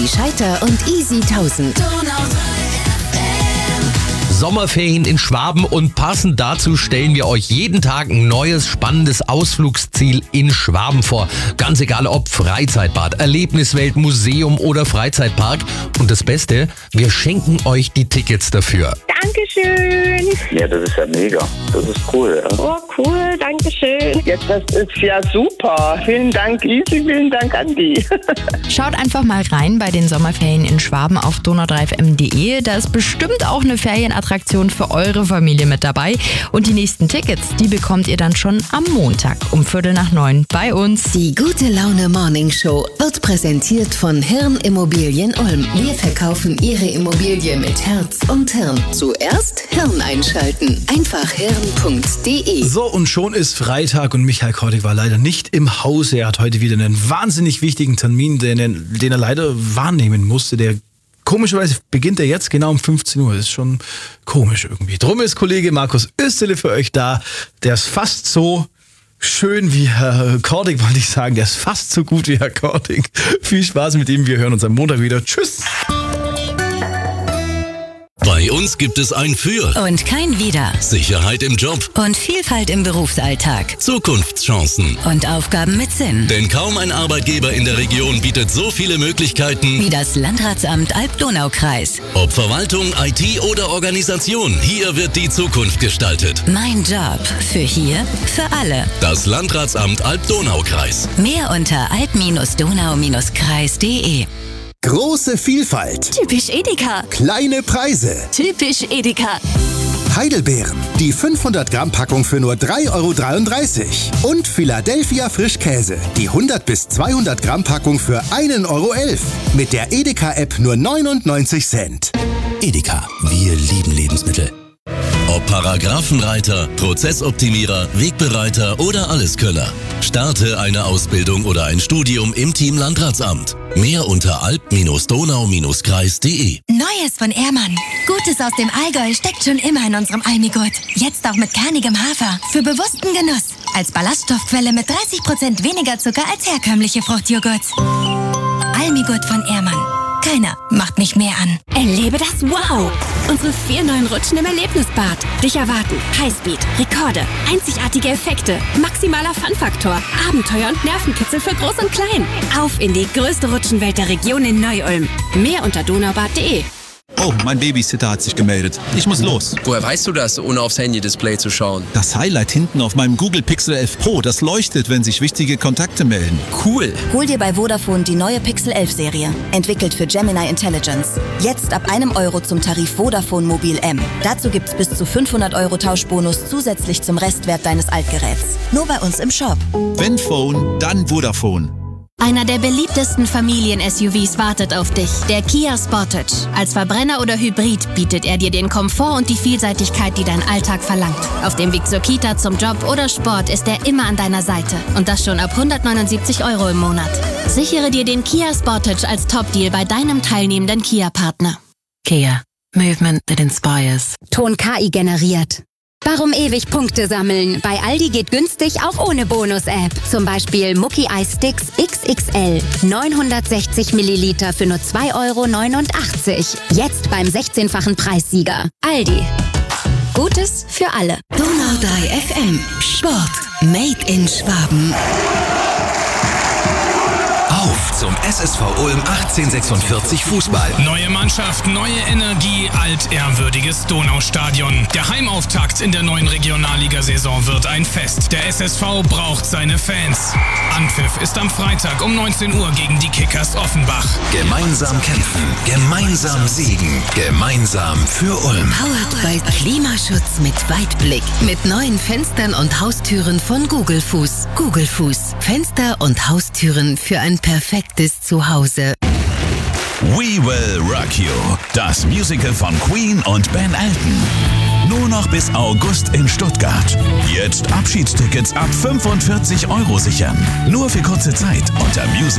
Heidi Scheiter und Easy 1000. Sommerferien in Schwaben und passend dazu stellen wir euch jeden Tag ein neues, spannendes Ausflugsziel in Schwaben vor. Ganz egal ob Freizeitbad, Erlebniswelt, Museum oder Freizeitpark. Und das Beste, wir schenken euch die Tickets dafür. Dankeschön. Ja, das ist ja mega. Das ist cool. Ja. Oh, cool, Dankeschön. Ja, das ist ja super. Vielen Dank, Easy, vielen Dank, Andi. Schaut einfach mal rein bei den Sommerferien in Schwaben auf donau3fm.de. Da ist bestimmt auch eine Ferienattraktion für eure Familie mit dabei. Und die nächsten Tickets, die bekommt ihr dann schon am Montag um 8:45 bei uns. Die Gute Laune Morning Show wird präsentiert von Hirn Immobilien Ulm. Wir verkaufen Ihre Immobilie mit Herz und Hirn. Zuerst Hirn einschalten. Einfach hirn.de. So, und schon ist Freitag und Michael Kordig war leider nicht im Hause. Er hat heute wieder einen wahnsinnig wichtigen Termin, den er leider wahrnehmen musste. Komischerweise beginnt er jetzt genau um 15 Uhr. Das ist schon komisch irgendwie. Drum ist Kollege Markus Österle für euch da. Der ist fast so schön wie Herr Kordig, wollte ich sagen. Der ist fast so gut wie Herr Kordig. Viel Spaß mit ihm. Wir hören uns am Montag wieder. Tschüss. Bei uns gibt es ein Für Und kein Wider. Sicherheit im Job, Und Vielfalt im Berufsalltag. Zukunftschancen. Und Aufgaben mit Sinn. Denn kaum ein Arbeitgeber in der Region bietet so viele Möglichkeiten Wie das Landratsamt Alb-Donau-Kreis. Ob Verwaltung, IT oder Organisation. Hier wird die Zukunft gestaltet. Mein Job. Für hier, für alle. Das Landratsamt Alb-Donau-Kreis. Mehr unter alb-donau-kreis.de. Große Vielfalt, Typisch Edeka. kleine Preise. Typisch Edeka. Heidelbeeren, die 500 Gramm Packung für nur 3,33 € und Philadelphia Frischkäse, die 100 bis 200 Gramm Packung für 1,11 € mit der Edeka-App nur 99 Cent. Edeka, wir lieben Lebensmittel. Ob Paragraphenreiter, Prozessoptimierer, Wegbereiter oder Alleskönner. Starte eine Ausbildung oder ein Studium im Team Landratsamt. Mehr unter alb-donau-kreis.de. Neues von Ehrmann. Gutes aus dem Allgäu steckt schon immer in unserem Almigurt. Jetzt auch mit kernigem Hafer. Für bewussten Genuss. Als Ballaststoffquelle mit 30% weniger Zucker als herkömmliche Fruchtjoghurt. Almigurt von Ehrmann. Keiner macht mich mehr an. Erlebe das Wow! Unsere 4 neuen Rutschen im Erlebnisbad. Dich erwarten Highspeed, Rekorde, einzigartige Effekte, maximaler Fun-Faktor, Abenteuer und Nervenkitzel für Groß und Klein. Auf in die größte Rutschenwelt der Region in Neu-Ulm. Mehr unter donaubad.de. Oh, mein Babysitter hat sich gemeldet. Ich muss los. Woher weißt du das, ohne aufs Handy-Display zu schauen? Das Highlight hinten auf meinem Google Pixel 11 Pro, das leuchtet, wenn sich wichtige Kontakte melden. Cool. Hol dir bei Vodafone die neue Pixel 11 Serie. Entwickelt für Gemini Intelligence. Jetzt ab €1 zum Tarif Vodafone Mobil M. Dazu gibt's bis zu 500 € Tauschbonus zusätzlich zum Restwert deines Altgeräts. Nur bei uns im Shop. Wenn Phone, dann Vodafone. Einer der beliebtesten Familien-SUVs wartet auf dich, der Kia Sportage. Als Verbrenner oder Hybrid bietet er dir den Komfort und die Vielseitigkeit, die dein Alltag verlangt. Auf dem Weg zur Kita, zum Job oder Sport ist er immer an deiner Seite. Und das schon ab 179 € im Monat. Sichere dir den Kia Sportage als Top-Deal bei deinem teilnehmenden Kia-Partner. Kia. Movement that inspires. Ton KI generiert. Warum ewig Punkte sammeln? Bei Aldi geht günstig auch ohne Bonus-App. Zum Beispiel Mucki Eis Sticks XXL. 960 Milliliter für nur 2,89 €. Jetzt beim 16-fachen Preissieger. Aldi. Gutes für alle. Donau 3 FM. Sport. Made in Schwaben. Auf zum SSV Ulm 1846 Fußball. Neue Mannschaft, neue Energie, altehrwürdiges Donaustadion. Der Heimauftakt in der neuen Regionalligasaison wird ein Fest. Der SSV braucht seine Fans. Anpfiff ist am Freitag um 19 Uhr gegen die Kickers Offenbach. Gemeinsam kämpfen, gemeinsam siegen, gemeinsam für Ulm. Powered by Klimaschutz mit Weitblick. Mit neuen Fenstern und Haustüren von Google Fuß. Google Fuß. Fenster und Haustüren für ein perfektes Zuhause. We Will Rock You. Das Musical von Queen und Ben Elton. Nur noch bis August in Stuttgart. Jetzt Abschiedstickets ab 45 € sichern. Nur für kurze Zeit unter Music